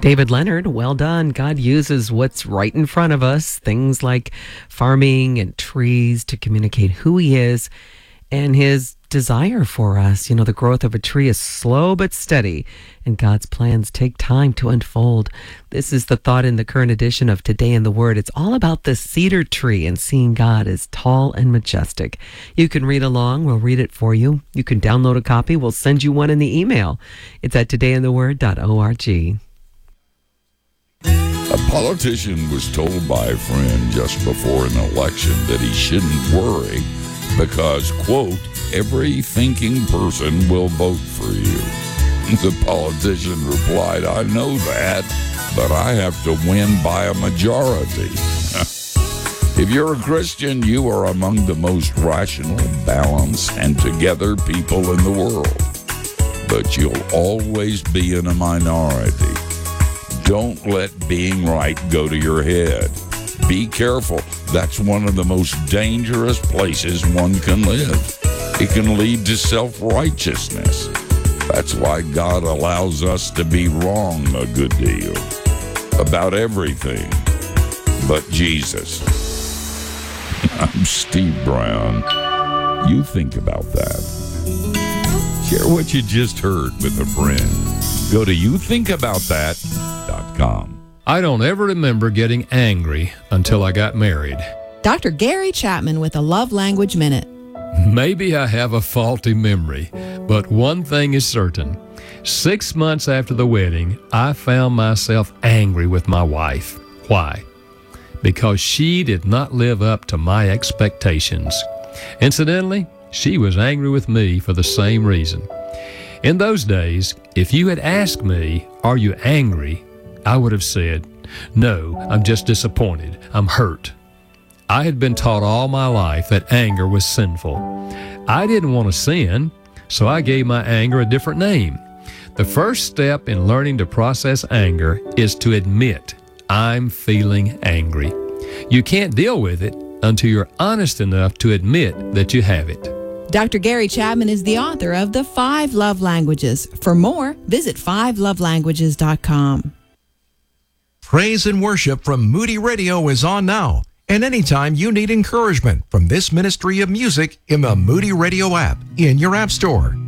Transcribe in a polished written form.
David Leonard, well done. God uses what's right in front of us, things like farming and trees, to communicate who he is and his desire for us. You know, the growth of a tree is slow but steady, and God's plans take time to unfold. This is the thought in the current edition of Today in the Word. It's all about the cedar tree and seeing God as tall and majestic. You can read along. We'll read it for you. You can download a copy. We'll send you one in the email. It's at todayintheword.org. A politician was told by a friend just before an election that he shouldn't worry because, quote, every thinking person will vote for you. The politician replied, I know that, but I have to win by a majority. If you're a Christian, you are among the most rational, balanced, and together people in the world. But you'll always be in a minority. Don't let being right go to your head. Be careful. That's one of the most dangerous places one can live. It can lead to self-righteousness. That's why God allows us to be wrong a good deal about everything but Jesus. I'm Steve Brown. You think about that. Share what you just heard with a friend. Go to youthinkaboutthat.com. I don't ever remember getting angry until I got married. Dr. Gary Chapman with a Love Language Minute. Maybe I have a faulty memory, but one thing is certain. 6 months after the wedding, I found myself angry with my wife. Why? Because she did not live up to my expectations. Incidentally, she was angry with me for the same reason. In those days, if you had asked me, "Are you angry?" I would have said, "No, I'm just disappointed. I'm hurt." I had been taught all my life that anger was sinful. I didn't want to sin, so I gave my anger a different name. The first step in learning to process anger is to admit, I'm feeling angry. You can't deal with it until you're honest enough to admit that you have it. Dr. Gary Chapman is the author of The 5 Love Languages. For more, visit 5lovelanguages.com. Praise and worship from Moody Radio is on now. And anytime you need encouragement from this ministry of music in the Moody Radio app in your app store.